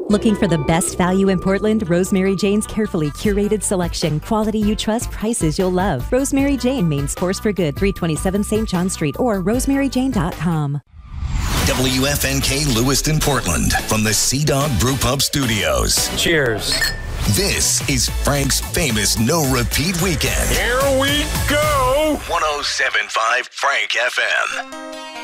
Looking for the best value in Portland? Rosemary Jane's carefully curated selection, quality you trust, prices you'll love. Rosemary Jane, Maine's Force for Good, 327 St. John Street, or rosemaryjane.com. WFNK Lewiston, Portland, from the Sea Dog Brew Pub Studios. Cheers. This is Frank's famous no-repeat weekend. Here we go. 107.5 Frank FM.